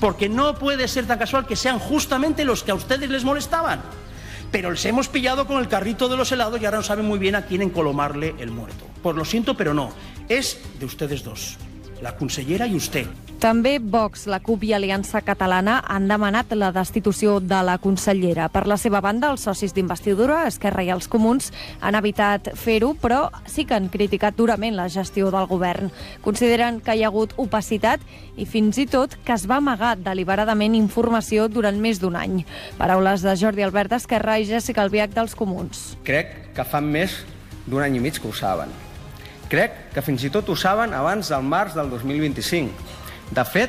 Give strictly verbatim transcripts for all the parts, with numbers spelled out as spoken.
porque no puede ser tan casual que sean justamente los que a ustedes les molestaban. Pero les hemos pillado con el carrito de los helados y ahora no saben muy bien a quién encolomarle el muerto. Pues lo siento, pero no. Es de ustedes dos, la consellera y usted. També Vox, la CUP i Aliança Catalana han demanat la destitució de la consellera. Per la seva banda, els socis d'investidura, Esquerra i els Comuns, han evitat fer-ho, però sí que han criticat durament la gestió del govern. Consideren que hi ha hagut opacitat i fins i tot que es va amagar deliberadament informació durant més d'un any. Paraules de Jordi Albert d'Esquerra i Jessica Albiach dels Comuns. Crec que fan més d'un any i mig que ho saben. Crec que fins i tot ho saben abans del març del dos mil vint-i-cinc. De fet,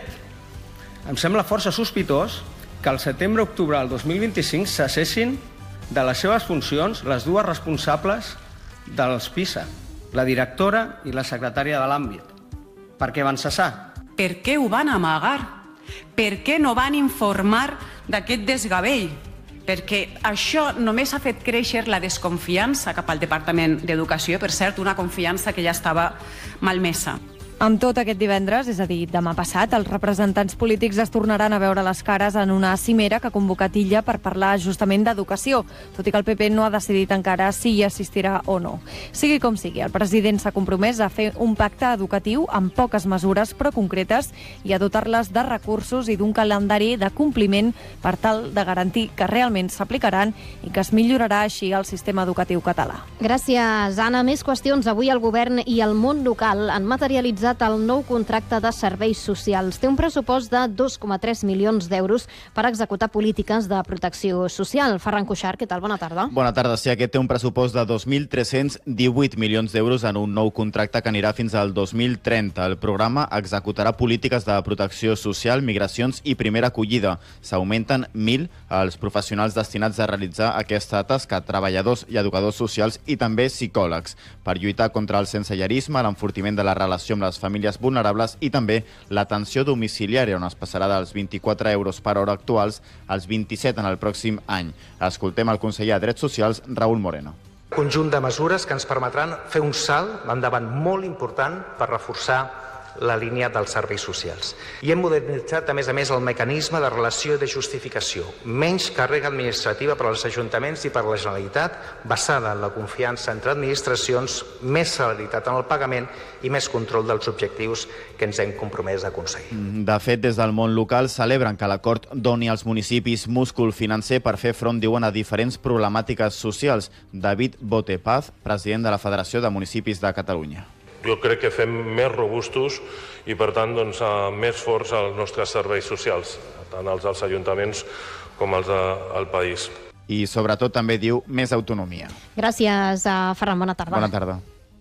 em sembla força sospitós que al setembre-octubre del dos mil vint-i-cinc cessessin de les seves funcions les dues responsables dels PISA, la directora i la secretària de l'àmbit. Per què van cessar? Per què ho van amagar? Per què no van informar d'aquest desgavell? Perquè això només ha fet créixer la desconfiança cap al Departament d'Educació, per cert, una confiança que ja estava malmesa. Amb tot aquest divendres, és a dir, demà passat, els representants polítics es tornaran a veure les cares en una cimera que ha convocat Illa per parlar justament d'educació, tot i que el P P no ha decidit encara si hi assistirà o no. Sigui com sigui, el president s'ha compromès a fer un pacte educatiu amb poques mesures però concretes i a dotar-les de recursos i d'un calendari de compliment per tal de garantir que realment s'aplicaran i que es millorarà així el sistema educatiu català. Gràcies, Anna. Més qüestions. Avui el govern i el món local han materialitzat el nou contracte de serveis socials. Té un pressupost de dos coma tres milions d'euros per executar polítiques de protecció social. Ferran Cuixart, què tal? Bona tarda. Bona tarda. Sí, aquest té un pressupost de dos mil tres-cents divuit milions d'euros en un nou contracte que anirà fins al dos mil trenta. El programa executarà polítiques de protecció social, migracions i primera acollida. S'augmenten mil els professionals destinats a realitzar aquesta tasca, treballadors i educadors socials i també psicòlegs, per lluitar contra el sensellarisme, l'enfortiment de la relació amb les famílies vulnerables i també l'atenció domiciliària, on es passarà dels vint-i-quatre euros per hora actuals als vint-i-set en el pròxim any. Escoltem el conseller de Drets Socials, Raúl Moreno. Conjunt de mesures que ens permetran fer un salt endavant molt important per reforçar la línia dels serveis socials. I hem modernitzat, a més a més, el mecanisme de relació i de justificació. Menys càrrega administrativa per als ajuntaments i per a la Generalitat, basada en la confiança entre administracions, més celeritat en el pagament i més control dels objectius que ens hem compromès a aconseguir. De fet, des del món local celebren que l'acord doni als municipis múscul financer per fer front, diuen, a diferents problemàtiques socials. David Botepaz, president de la Federació de Municipis de Catalunya. Jo crec que fem més robustos i, per tant, doncs, més forts els nostres serveis socials, tant els dels ajuntaments com els del país. I, sobretot, també diu més autonomia. Gràcies, Ferran. Bona tarda. Bona tarda.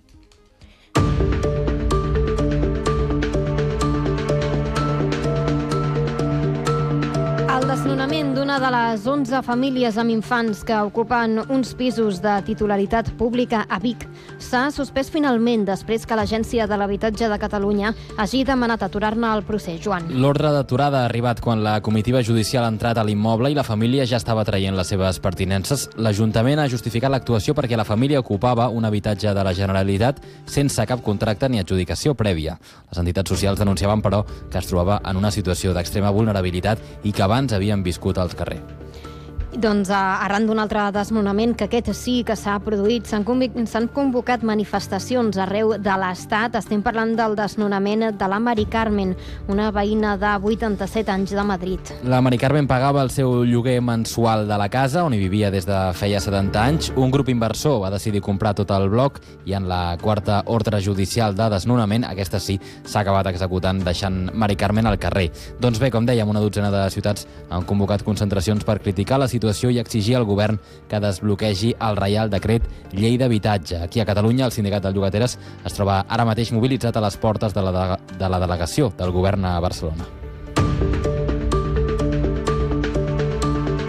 El desnonament d'una de les onze famílies amb infants que ocupen uns pisos de titularitat pública a Vic s'ha suspès finalment després que l'Agència de l'Habitatge de Catalunya hagi demanat aturar-ne el procés. Joan. L'ordre d'aturada ha arribat quan la comitiva judicial ha entrat a l'immoble i la família ja estava traient les seves pertinences. L'Ajuntament ha justificat l'actuació perquè la família ocupava un habitatge de la Generalitat sense cap contracte ni adjudicació prèvia. Les entitats socials denunciaven, però, que es trobava en una situació d'extrema vulnerabilitat i que abans havien viscut al carrer. Doncs arran d'un altre desnonament, que aquest sí que s'ha produït, s'han convocat manifestacions arreu de l'Estat. Estem parlant del desnonament de la Mari Carmen, una veïna de vuitanta-set anys de Madrid. La Mari Carmen pagava el seu lloguer mensual de la casa, on hi vivia des de feia setanta anys. Un grup inversor va decidir comprar tot el bloc i en la quarta ordre judicial de desnonament, aquesta sí, s'ha acabat executant, deixant Mari Carmen al carrer. Doncs bé, com dèiem, una dotzena de ciutats han convocat concentracions per criticar la situació i exigir al govern que desbloquegi el Reial Decret Llei d'Habitatge. Aquí a Catalunya, el sindicat de llogateres es troba ara mateix mobilitzat a les portes de la, de la delegació del govern a Barcelona.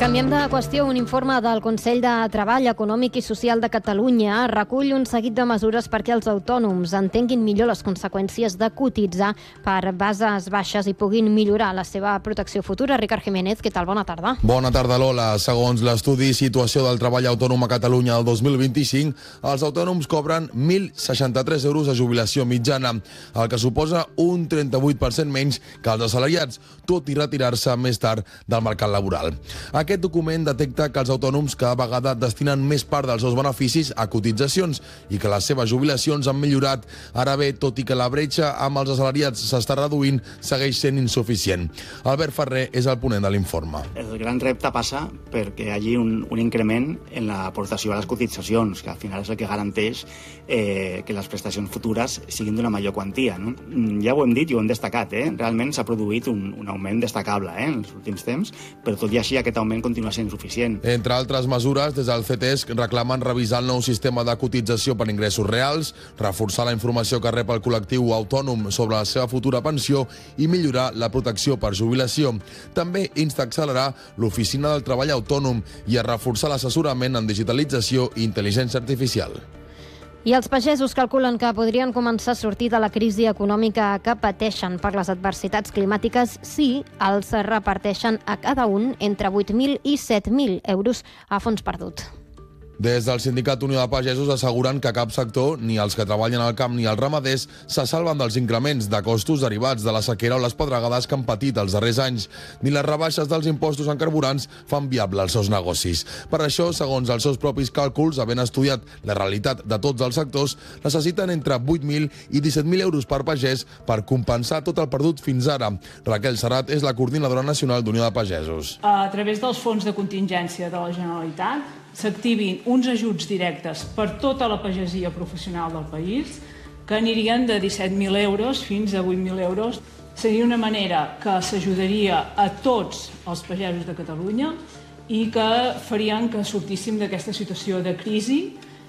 Canviem de qüestió. Un informe del Consell de Treball Econòmic i Social de Catalunya recull un seguit de mesures perquè els autònoms entenguin millor les conseqüències de cotitzar per bases baixes i puguin millorar la seva protecció futura. Ricard Jiménez, què tal? Bona tarda. Bona tarda, Lola. Segons l'estudi Situació del Treball Autònom a Catalunya del dos mil vint-i-cinc, els autònoms cobren mil seixanta-tres euros de jubilació mitjana, el que suposa un trenta-vuit per cent menys que els assalariats, tot i retirar-se més tard del mercat laboral. Aquest document detecta que els autònoms cada vegada destinen més part dels seus beneficis a cotitzacions i que les seves jubilacions han millorat. Ara bé, tot i que la bretxa amb els assalariats s'està reduint, segueix sent insuficient. Albert Ferrer és el ponent de l'informe. El gran repte passa perquè hi hagi un, un increment en l'aportació a les cotitzacions, que al final és el que garanteix eh, que les prestacions futures siguin d'una major quantia. No? Ja ho hem dit i ho hem destacat, eh? Realment s'ha produït un, un augment destacable eh, en els últims temps, però tot i així aquest augment continua sent insuficient. Entre altres mesures, des del CETESC reclamen revisar el nou sistema de cotització per ingressos reals, reforçar la informació que rep el col·lectiu autònom sobre la seva futura pensió i millorar la protecció per jubilació. També insta a accelerar l'Oficina del Treball Autònom i a reforçar l'assessorament en digitalització i intel·ligència artificial. I els pagesos calculen que podrien començar a sortir de la crisi econòmica que pateixen per les adversitats climàtiques si els reparteixen a cada un entre vuit mil i set mil euros a fons perdut. Des del Sindicat Unió de Pagesos asseguren que cap sector, ni els que treballen al camp ni els ramaders, se salven dels increments de costos derivats de la sequera o les pedregades que han patit els darrers anys, ni les rebaixes dels impostos en carburants fan viable els seus negocis. Per això, segons els seus propis càlculs, havent estudiat la realitat de tots els sectors, necessiten entre vuit mil i disset mil euros per pagès per compensar tot el perdut fins ara. Raquel Serrat és la coordinadora nacional d'Unió de Pagesos. A través dels fons de contingència de la Generalitat s'activin uns ajuts directes per tota la pagesia professional del país que anirien de disset mil euros fins a vuit mil euros. Seria una manera que s'ajudaria a tots els pagesos de Catalunya i que farien que sortíssim d'aquesta situació de crisi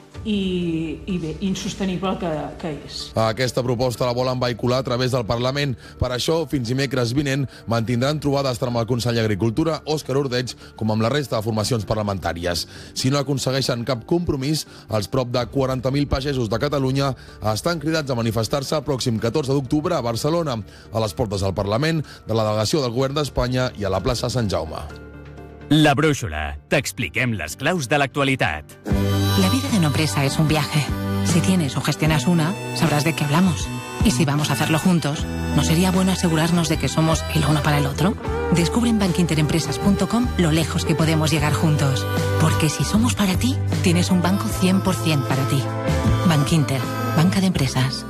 i, i bé, insostenible que, que és. Aquesta proposta la volen vehicular a través del Parlament. Per això, fins dimecres vinent, mantindran trobades tant amb el conseller d'Agricultura, Òscar Ordeig, com amb la resta de formacions parlamentàries. Si no aconsegueixen cap compromís, els prop de quaranta mil pagesos de Catalunya estan cridats a manifestar-se el pròxim catorze d'octubre a Barcelona, a les portes del Parlament, de la delegació del Govern d'Espanya i a la plaça Sant Jaume. La Brúixola. T'expliquem les claus de l'actualitat. La vida de una empresa es un viaje. Si tienes o gestionas una, sabrás de qué hablamos. Y si vamos a hacerlo juntos, ¿no sería bueno asegurarnos de que somos el uno para el otro? Descubre en bankinterempresas punto com lo lejos que podemos llegar juntos. Porque si somos para ti, tienes un banco cien por ciento para ti. Bankinter, banca de empresas.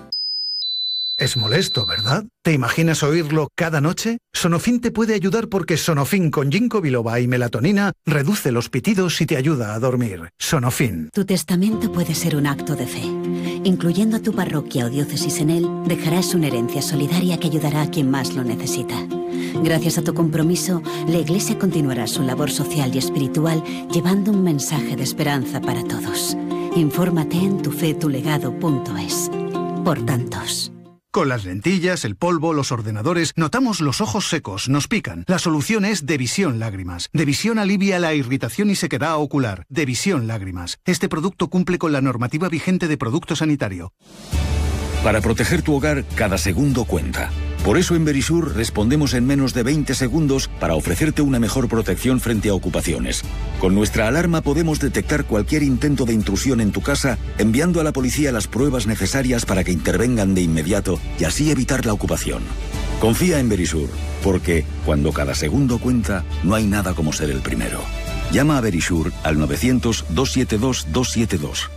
Es molesto, ¿verdad? ¿Te imaginas oírlo cada noche? Sonofin te puede ayudar porque Sonofin con ginkgo biloba y melatonina reduce los pitidos y te ayuda a dormir. Sonofin. Tu testamento puede ser un acto de fe. Incluyendo a tu parroquia o diócesis en él, dejarás una herencia solidaria que ayudará a quien más lo necesita. Gracias a tu compromiso, la Iglesia continuará su labor social y espiritual llevando un mensaje de esperanza para todos. Infórmate en tufetulegado punto es. Por tantos. Con las lentillas, el polvo, los ordenadores, notamos los ojos secos, nos pican. La solución es Devisión Lágrimas. Devisión alivia la irritación y sequedad ocular. Devisión Lágrimas. Este producto cumple con la normativa vigente de producto sanitario. Para proteger tu hogar, cada segundo cuenta. Por eso en Verisur respondemos en menos de veinte segundos para ofrecerte una mejor protección frente a ocupaciones. Con nuestra alarma podemos detectar cualquier intento de intrusión en tu casa, enviando a la policía las pruebas necesarias para que intervengan de inmediato y así evitar la ocupación. Confía en Verisur, porque cuando cada segundo cuenta, no hay nada como ser el primero. Llama a Verisur al novecientos, doscientos setenta y dos, doscientos setenta y dos.